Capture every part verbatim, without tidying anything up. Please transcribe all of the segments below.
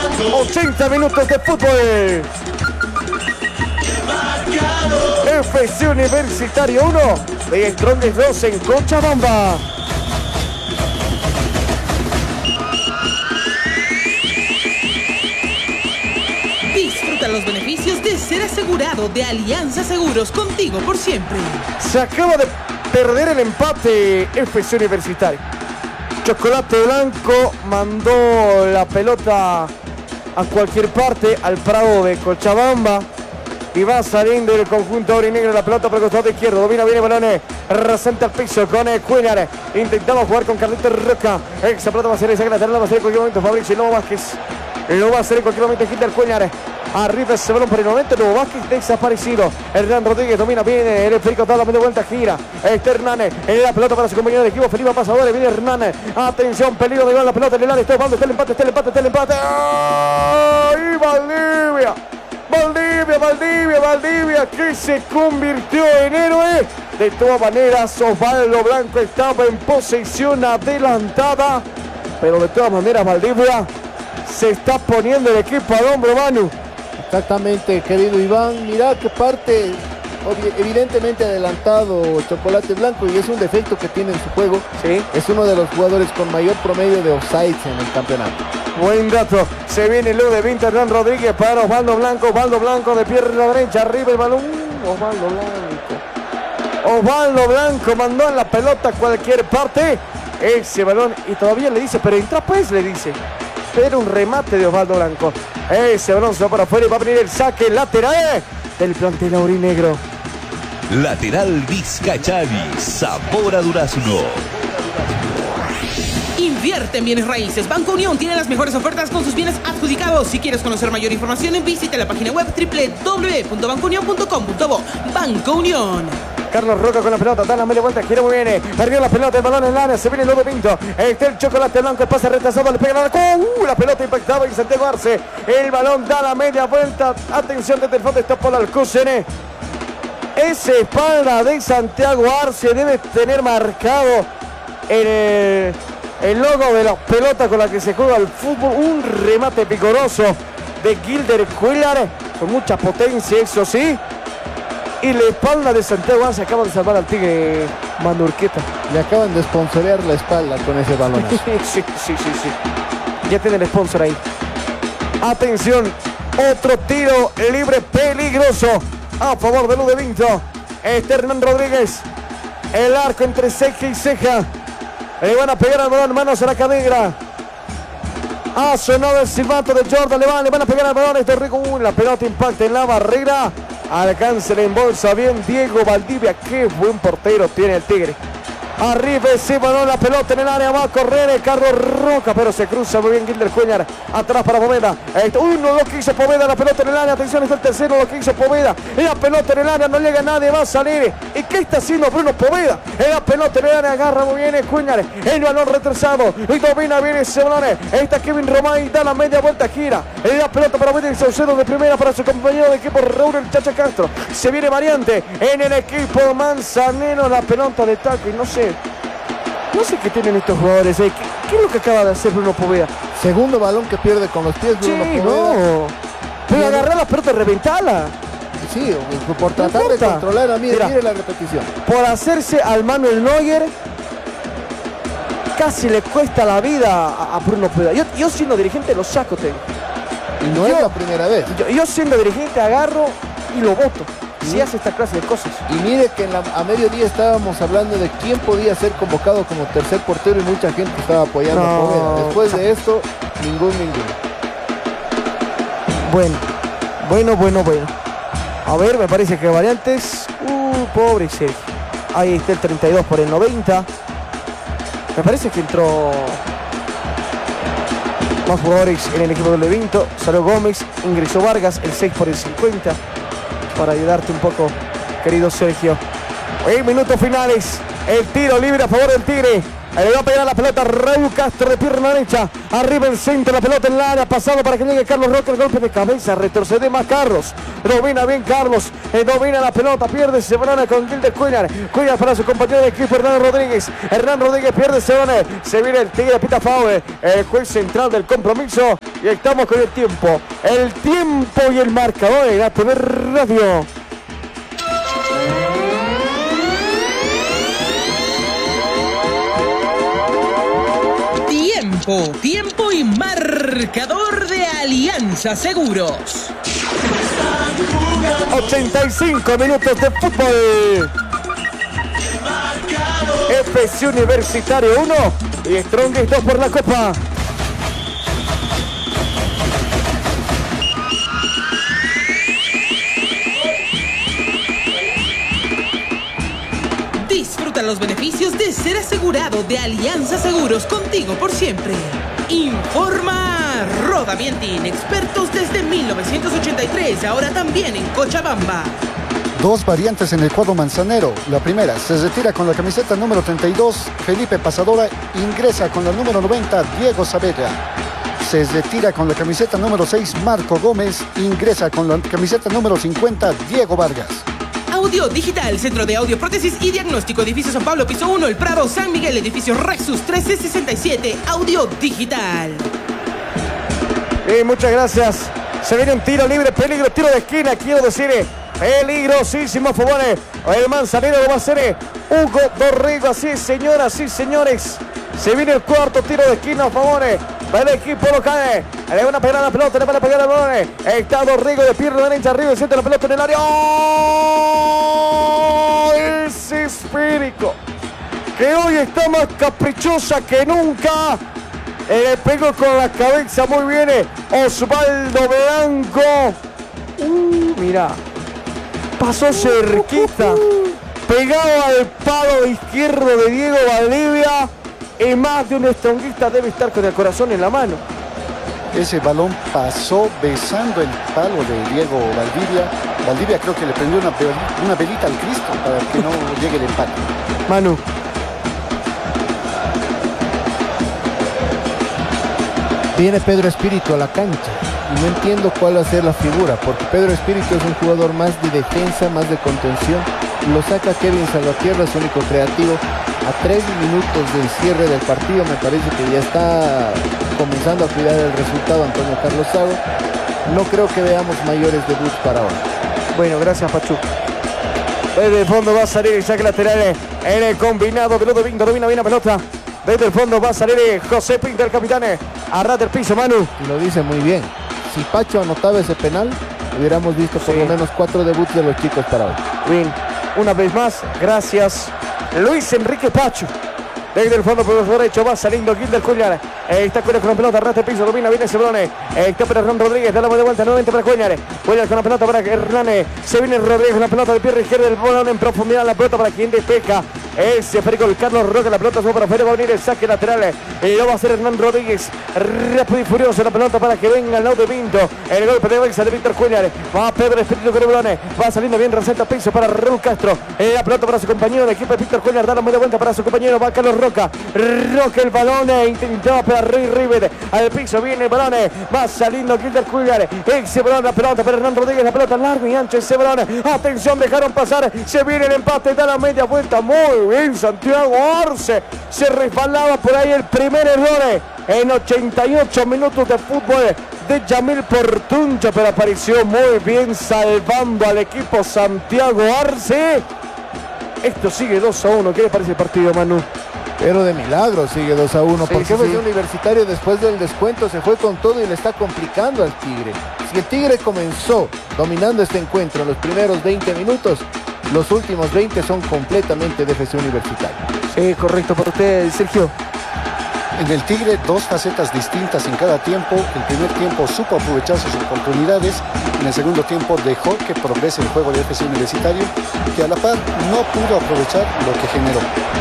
ochenta minutos de fútbol. F C Universitario uno, de Strongest dos en Cochabamba. Disfruta los beneficios de ser asegurado de Alianza Seguros, contigo por siempre. Se acaba de perder el empate F C Universitario. Chocolate Blanco mandó la pelota a cualquier parte, al Prado de Cochabamba. Y va saliendo el conjunto aurinegro, la pelota por el costado izquierdo. Domina bien el balón, rasante al piso con Cuellar. Intentamos jugar con Carlitos Roca. Esa pelota va a ser esa que la va a hacer en cualquier momento Fabricio Lobo Vázquez. Lo va a hacer en cualquier momento Hitler Cuellar. Arriba ese balón por el momento, Lobo Vázquez desaparecido. Hernán Rodríguez domina bien, el esférico toda la media vuelta, gira. Este Hernández, en la pelota para su compañero de equipo, Felipe Pasadores, viene Hernández. Atención, peligro de gol, la pelota en el área, está Osvaldo, está el empate, está el empate, está el empate. ¡Ay, Valdivia! Valdivia, Valdivia, Valdivia, que se convirtió en héroe. De todas maneras, Osvaldo Blanco estaba en posición adelantada, pero de todas maneras, Valdivia se está poniendo el equipo al hombro, Manu. Exactamente, querido Iván. Mirá que parte evidentemente adelantado Chocolate Blanco, y es un defecto que tiene en su juego. Sí. Es uno de los jugadores con mayor promedio de offsides en el campeonato. Buen dato. Se viene luego de Vinter Hernán Rodríguez para Osvaldo Blanco. Osvaldo Blanco de pierna derecha. Arriba el balón. Osvaldo Blanco. Osvaldo Blanco mandó en la pelota a cualquier parte. Ese balón. Y todavía le dice, pero entra pues, le dice. Pero un remate de Osvaldo Blanco. Ese balón se va para afuera y va a venir el saque lateral del plantel aurinegro. Lateral Vizcachari. Sabor a durazno. Invierte en bienes raíces. Banco Unión tiene las mejores ofertas con sus bienes adjudicados. Si quieres conocer mayor información, visita la página web doble u doble u doble u punto banco unión punto com punto bo. Banco Unión. Carlos Roca con la pelota, da la media vuelta, gira muy bien, perdió la pelota, el balón en la área, se viene el Lobo Pinto, está el Chocolate Blanco, el pase retrasado, le pega la arco, uh, la pelota impactaba y Santiago Arce, el balón da la media vuelta, atención desde el fondo, está por Alcúzene. Esa espalda de Santiago Arce debe tener marcado el, el logo de la pelota con la que se juega el fútbol, un remate picoroso de Gilder Cuellar, con mucha potencia, eso sí. Y la espalda de Santiago Arce acaba de salvar al Tigre Manurqueta. Le acaban de sponsorear la espalda con ese balón. sí, sí, sí, sí. Ya tiene el sponsor ahí. Atención, otro tiro libre peligroso a favor de Lude Vinto. Este Hernán Rodríguez. El arco entre ceja y ceja. Le van a pegar al balón, manos a la cadera. Ha sonado el silbato de Jordan. Le van, le van a pegar al balón. Esto es rico. Uh, la pelota impacta en la barrera. Alcance en bolsa bien Diego Valdivia. Qué buen portero tiene el Tigre. Arriba ese balón, la pelota en el área, va a correr el Carlos Roca, pero se cruza muy bien Gilder Cuellar. Atrás para Poveda. Uno lo que hizo Poveda, la pelota en el área. Atención, está el tercero, lo que hizo Poveda. La pelota en el área, no llega nadie, va a salir. ¿Y qué está haciendo Bruno Poveda? La pelota en el área, agarra muy bien el Cuellar. El balón retrasado y domina bien ese balón. Está Kevin Romay, da la media vuelta, gira. La pelota para Benítez Saucedo de primera para su compañero de equipo Raúl el Chacha Castro. Se viene variante en el equipo Manzanero, la pelota de taco y no sé. No sé qué tienen estos jugadores, ¿eh? ¿Qué, ¿Qué es lo que acaba de hacer Bruno Poveda? Segundo balón que pierde con los pies Bruno sí, Poveda. No. Pero agarrar la pelota y reventala. Sí, por tratar no de controlar a mí. Mira, mire la repetición. Por hacerse al Manuel Neuer, casi le cuesta la vida a, a Bruno Poveda. Yo, yo siendo dirigente lo saco, tengo. Y no yo, es la primera vez. Yo, yo siendo dirigente agarro y lo voto. Si hace esta clase de cosas. Y mire que en la, a mediodía estábamos hablando de quién podía ser convocado como tercer portero y mucha gente estaba apoyando no. a Poveda. Después de esto, ningún, ninguno. Bueno, bueno, bueno, bueno. A ver, me parece que variantes. Uh, pobre Sergio. Ahí está el treinta y dos por el noventa. Me parece que entró más jugadores en el equipo de Vinto. Salió Gómez, ingresó Vargas, el seis por el cincuenta. Para ayudarte un poco, querido Sergio. En minutos finales, el tiro libre a favor del Tigre. Le va a pegar a la pelota Raúl Castro de pierna derecha. Arriba el centro, la pelota en la área. Pasado para que llegue Carlos Roca. El golpe de cabeza. Retrocede más Carlos. Domina bien Carlos. Eh, domina la pelota. Pierde Sebrona con Gilder Cuellar. Cuellar para su compañero de equipo Hernán Rodríguez. Hernán Rodríguez pierde Sebrona. Se viene el Tigre Pita Faure. El juez central del compromiso. Y estamos con el tiempo. El tiempo y el marcador en A T V Radio. Tiempo, tiempo y marcador de Alianza Seguros. ochenta y cinco minutos de fútbol. F C Universitario uno y Strongest dos por la Copa. Disfruta los beneficios de ser asegurado de Alianza Seguros, contigo por siempre. Informa Roda Vientin, expertos desde mil novecientos ochenta y tres, ahora también en Cochabamba. Dos variantes en el cuadro manzanero. La primera, se retira con la camiseta número treinta y dos, Felipe Pasadora, ingresa con la número noventa, Diego Saavedra. Se retira con la camiseta número seis, Marco Gómez, ingresa con la camiseta número cincuenta, Diego Vargas. Audio Digital, Centro de Audio, Prótesis y Diagnóstico, Edificio San Pablo, Piso uno, El Prado, San Miguel, Edificio Rexus trece sesenta y siete, Audio Digital. Y muchas gracias. Se viene un tiro libre, peligro, tiro de esquina, quiero decir, peligrosísimo a favor. El manzanero lo va a hacer Hugo Dorrego, así es, señoras y señores. Se viene el cuarto tiro de esquina a favor del equipo local. Le van a pegar a la pelota, le van a pegar al balón. Está Dorrego de pierna derecha, arriba, siente la pelota en el área. ¡Oh! Es esférico, que hoy está más caprichosa que nunca. Le pegó con la cabeza muy bien Osvaldo Blanco. Uh, mira, pasó cerquita, pegado al palo izquierdo de Diego Valdivia. Y más de un estronguista debe estar con el corazón en la mano. Ese balón pasó besando el palo de Diego Valdivia. Valdivia creo que le prendió una, una velita al Cristo para que no llegue el empate. Manu. Viene Pedro Espíritu a la cancha y no entiendo cuál va a ser la figura, porque Pedro Espíritu es un jugador más de defensa, más de contención. Lo saca Kevin Salvatierra, su único creativo. A tres minutos del cierre del partido me parece que ya está comenzando a cuidar el resultado Antonio Carlos Sago. No creo que veamos mayores debuts para ahora. Bueno, gracias Pachu. Desde el fondo va a salir el saque lateral en el combinado de Ludo Vinto, domina bien la pelota. Desde el fondo va a salir José Pinto, el capitán, a ras del piso, Manu. Y lo dice muy bien. Si Pacho anotaba ese penal, hubiéramos visto por sí. lo menos cuatro debuts de los chicos para hoy. Bien, una vez más, gracias Luis Enrique Pacho. Desde el fondo por el derecho va saliendo Gilder Cuellar. Eh, está Cuellar con la pelota, arrastra el piso, domina bien ese balón. Eh, está para Hernán Rodríguez, da la de vuelta nuevamente para Cuellar. Cuellar con la pelota para Hernán. Se viene Rodríguez con la pelota de pierna izquierda del balón en profundidad. La pelota para quien despeja. Ese Federico el Carlos Roca, la pelota sube para afuera, va a venir el saque lateral. Y lo va a hacer Hernán Rodríguez. Rápido y furioso la pelota para que venga al lado de Pinto. El golpe de Benza de Víctor Cuellar. Va Pedro Espíritu con el balón. Va saliendo bien, receta piso para Raúl Castro. Eh, la pelota para su compañero de equipo de Víctor Cuellar. Da la media vuelta para su compañero. Va Carlos Roca. Roca el balón. Eh, intentaba para Rey River. Al piso viene el balón. Eh, va saliendo Gilder Cuellar. Ese balón, la pelota para Hernán Rodríguez. La pelota larga y ancha ese balón. Atención, dejaron pasar. Se viene el empate. Da la media vuelta. Muy bien, Santiago Arce. Se resbalaba por ahí el primer error en ochenta y ocho minutos de fútbol de Yamil Portuncho, pero apareció muy bien salvando al equipo Santiago Arce. Esto sigue dos a uno. ¿Qué le parece el partido, Manu? Pero de milagro sigue dos a uno, sí, porque sí, el sí. Universitario después del descuento se fue con todo y le está complicando al Tigre. Si el Tigre comenzó dominando este encuentro en los primeros veinte minutos, los últimos veinte son completamente de F C Universitario. Sí, correcto para usted, Sergio. En el Tigre, dos facetas distintas en cada tiempo. El primer tiempo supo aprovechar sus oportunidades. En el segundo tiempo dejó que progrese el juego de F C Universitario, que a la par no pudo aprovechar lo que generó.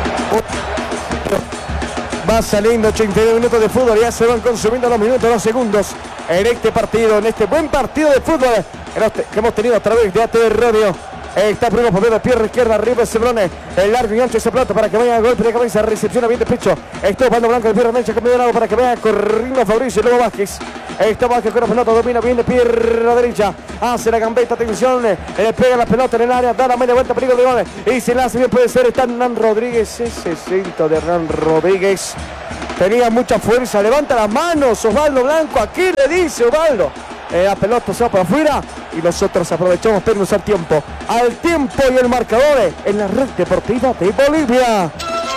Va saliendo ochenta y dos minutos de fútbol. Ya se van consumiendo los minutos, los segundos en este partido, en este buen partido de fútbol que hemos tenido a través de A T V Radio. Está Bruno Pomelo de pierna izquierda, arriba ese balón, el largo y ancho ese plato para que vaya a golpe de cabeza, recepciona bien de pecho. Está Osvaldo Blanco de pierna derecha, cambio de lado para que vaya corriendo Fabricio, luego Vázquez. Está Vázquez con la pelota, domina bien de pierna derecha, hace la gambeta, atención, le pega la pelota en el área, da la media vuelta, peligro de gol, y si la hace bien puede ser, está Hernán Rodríguez, ese centro de Hernán Rodríguez. Tenía mucha fuerza, levanta las manos Osvaldo Blanco, aquí le dice Osvaldo. Eh, la pelota se va para afuera y nosotros aprovechamos para usar tiempo. Al tiempo y el marcador en la Red Deportiva de Bolivia.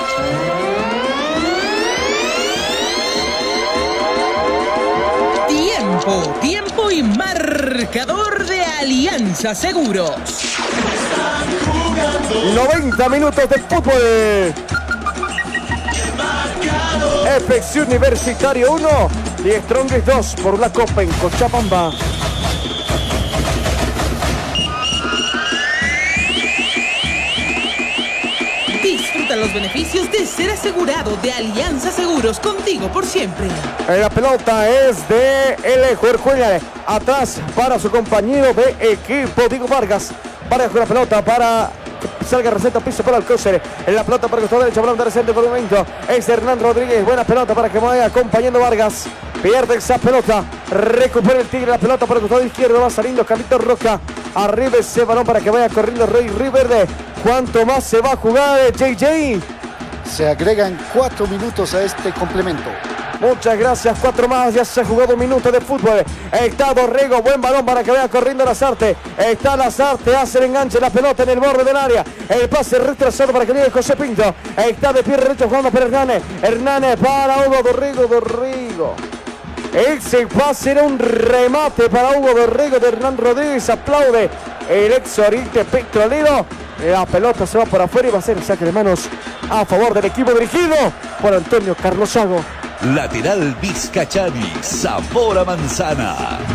Tiempo, tiempo y marcador de Alianza Seguros. noventa minutos de fútbol. F X Universitario uno y Strongest dos por la Copa en Cochabamba. Disfruta los beneficios de ser asegurado de Alianza Seguros, contigo por siempre. La pelota es de el Jorge atrás para su compañero de equipo Diego Vargas. Para con la pelota para salga receta piso para Alcócer. En la pelota para el costado derecho, balón de recente por el momento. Es Hernán Rodríguez. Buena pelota para que vaya acompañando Vargas. Pierde esa pelota. Recupera el Tigre la pelota por el costado izquierdo. Va saliendo Carlitos Roca. Arriba ese balón para que vaya corriendo Rey Riverde. ¿Cuánto más se va a jugar J J? Se agregan cuatro minutos a este complemento. Muchas gracias, cuatro más, ya se ha jugado un minuto de fútbol. Está Dorrego, buen balón para que vaya corriendo Lazarte. Está Lazarte, hace el enganche, la pelota en el borde del área. El pase retrasado para que llegue José Pinto. Está de pie derecho jugando para Hernández. Hernández para Hugo Dorrego, Dorrego. Ese pase era un remate para Hugo Dorrego de Hernán Rodríguez. Aplaude el ex Oriente Petrolero. La pelota se va por afuera y va a ser el saque de manos a favor del equipo dirigido por Antonio Carlos Sago. Lateral Vizcachani, sabor a manzana.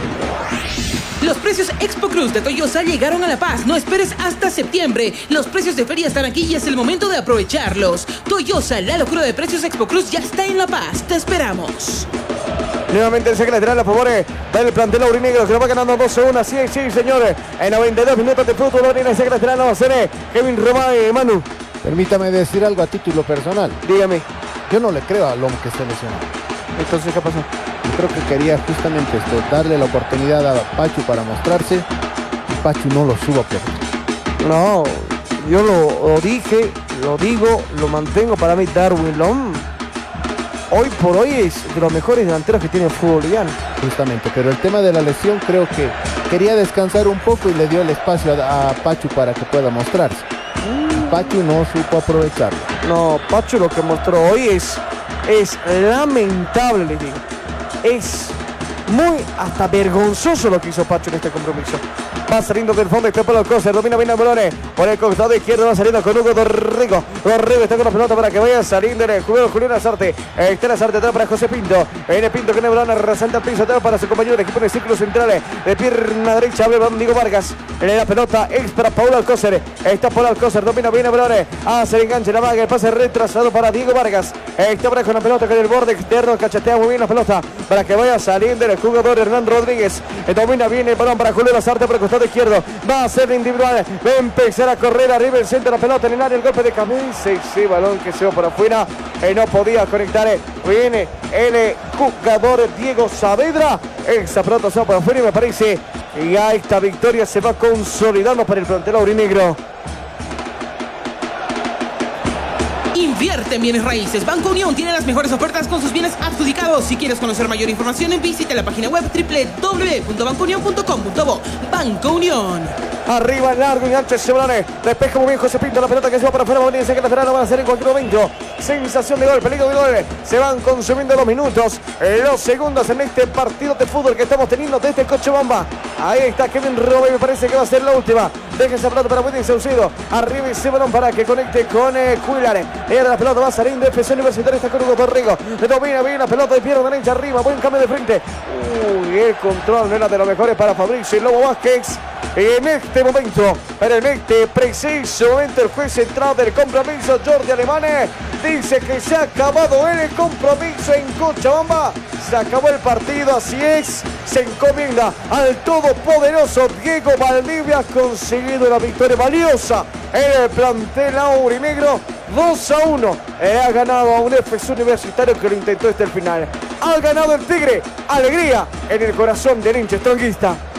Los precios Expo Cruz de Toyosa llegaron a La Paz. No esperes hasta septiembre. Los precios de feria están aquí y es el momento de aprovecharlos. Toyosa, la locura de precios Expo Cruz ya está en La Paz. Te esperamos. Nuevamente el saque lateral a favor del plantel aurinegro que lo va ganando dos a uno. Sí, sí, señores. En noventa y dos minutos de fútbol viene el saque lateral. No va a ser Kevin Romay, Manu. Permítame decir algo a título personal. Dígame. Yo no le creo a Lomo que esté lesionado. Entonces, ¿qué pasó? Yo creo que quería justamente esto, darle la oportunidad a Pachu para mostrarse. Y Pachu no lo suba por. No, yo lo, lo dije, lo digo, lo mantengo. Para mí Darwin Lom hoy por hoy es de los mejores delanteros que tiene el fútbol boliviano. Justamente, pero el tema de la lesión creo que quería descansar un poco y le dio el espacio a, a Pachu para que pueda mostrarse. Pachu no supo aprovecharlo. No, Pachu lo que mostró hoy es, es lamentable, les digo. Es muy hasta vergonzoso lo que hizo Pachu en este compromiso. Va saliendo del fondo, está por el cose, domina bien a Bolone. Por el costado izquierdo va saliendo con Hugo Dorrego. Dorrego está con la pelota para que vaya saliendo en el jugador Julián Lazarte. Está Lazarte atrás para José Pinto. Viene Pinto con el balón, resalta el piso atrás para su compañero de equipo en el círculo central. De pierna derecha, abre el balón Diego Vargas. En la pelota, ex para Paulo Alcócer. Está Paulo Alcócer, domina bien a Bolone. Hace el enganche, la vaga, el pase retrasado para Diego Vargas. Está para con la pelota con el borde externo, cachetea muy bien la pelota para que vaya saliendo el jugador Hernán Rodríguez. Domina bien el balón para Julio Lazarte por el costado izquierdo, va a ser individual, va a empezar a correr arriba el centro de la pelota en el área, el golpe de cabeza y ese balón que se va por afuera y no podía conectar. Viene el jugador Diego Saavedra, esa pelota se va por afuera y me parece que ya esta victoria se va consolidando para el plantel aurinegro. Invierte en bienes raíces. Banco Unión tiene las mejores ofertas con sus bienes adjudicados. Si quieres conocer mayor información, visita la página web doble u doble u doble u punto banco unión punto com punto bo. Banco Unión. Arriba, largo y ancho, Sebolanes. Despeja muy bien José Pinto. La pelota que se va para afuera. Va a venir que lateral. Lo van a hacer en cualquier momento. Sensación de gol, peligro de gol. Se van consumiendo los minutos, los segundos en este partido de fútbol que estamos teniendo desde Cochabamba. Ahí está Kevin Robe. Me parece que va a ser la última. Deja esa pelota para William Saucedo. Arriba ese balón para que conecte con eh, Cuilar. Era la pelota, va saliendo de F C Universitario. Está con Hugo Dorrego. Domina bien la pelota de pierna derecha arriba. Buen cambio de frente. Uy, el control no era de los mejores para Fabricio y Lobo Vázquez. en este momento, pero en este preciso momento, el juez central del compromiso, Jordi Alemane, dice que se ha acabado el compromiso en Cochabamba. Se acabó el partido, así es. Se encomienda al todopoderoso Diego Valdivia. Ha conseguido una victoria valiosa en el plantel aurinegro. dos a uno. Eh, ha ganado a un F C Universitario que lo intentó hasta el final. Ha ganado el Tigre. Alegría en el corazón del hincha stronguista.